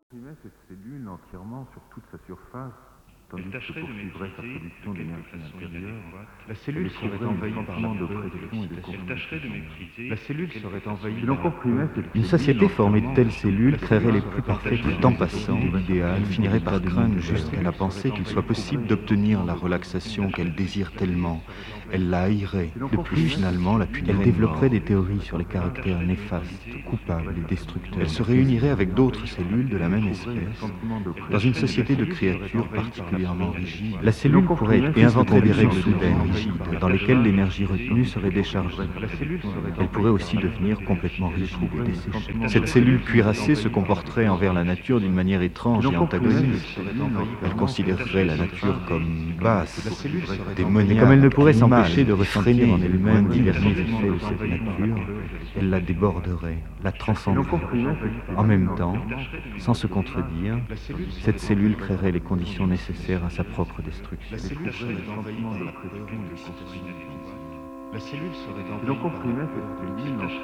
Comprimait cette cellule entièrement sur toute sa surface, tandis Elle que tâcherait de poursuivrait sa maîtriser, production de quelque d'énergie façon intérieure. inadéquate, La cellule serait envahie par la de peur et pression et de l'excitation. elle tâcherait de maîtriser, La cellule de quelque serait façon envahie Si l'on par la comprimait peur. cette Une société formée de telles cellules La créerait les cellule plus serait parfaits entachée temps de passant, idées l'idéal idéales, finirait par de craindre douleur. jusqu'à la pensée qu'il soit possible d'obtenir la relaxation qu'elle désire tellement. Elle la haïrait. De plus, finalement, la punirait. Elle développerait des théories sur les caractères néfastes, coupables et destructeurs. Elle se réunirait avec d'autres cellules de la même espèce dans une société de créatures particulièrement rigides. La cellule pourrait inventer des règles soudaines, rigides, dans lesquelles l'énergie retenue serait déchargée. Elle pourrait aussi devenir complètement rigide et desséchée. Cette cellule cuirassée se comporterait envers la nature d'une manière étrange et antagoniste. Elle considérerait la nature comme basse, démoniaque. Et comme elle ne pourrait s'empêcher de ressentir en elle-même divers effets de cette nature, elle la déborderait, la transcenderait. En même temps, sans se contredire, cette cellule créerait les conditions nécessaires à sa propre destruction. La cellule serait envahie par la peur et l'excitation. La cellule serait Si envahie l'on par la comprimait peur cette et cellule